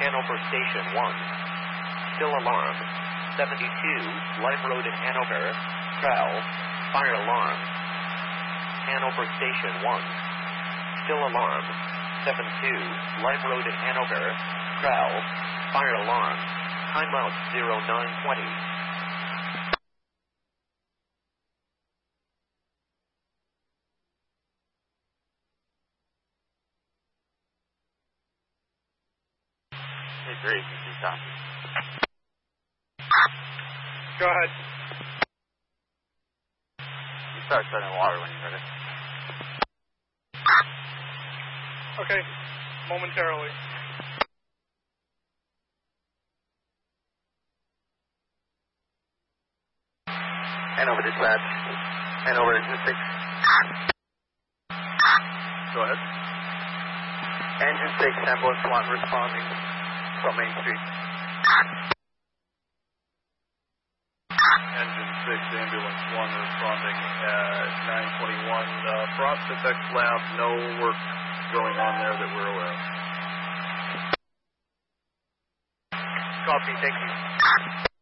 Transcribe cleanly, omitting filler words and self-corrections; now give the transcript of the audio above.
Hanover Station 1. Still alarm. 72, Lime Road in Hanover. Prowl. Fire alarm. Hanover Station 1. Still alarm. 72, Lime Road in Hanover. Prowl. Fire alarm. Timeout 0920. Great, you stop. Go ahead. You start setting water when you're ready. Okay, momentarily. Hanover dispatch. Hanover engine 6. Go ahead. Engine 6, ambulance 1 responding from Main Street. Engine 6, ambulance 1 responding at 921. Frost Effects Lab, no work going on there that we're aware of. Copy, thank you.